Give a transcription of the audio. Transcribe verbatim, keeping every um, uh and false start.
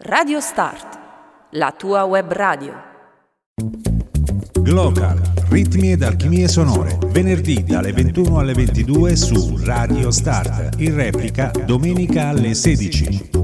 Radio Start, la tua web radio. Glocal, ritmi ed alchimie sonore, venerdì dalle ventuno alle ventidue su Radio Start, in replica domenica alle sedici.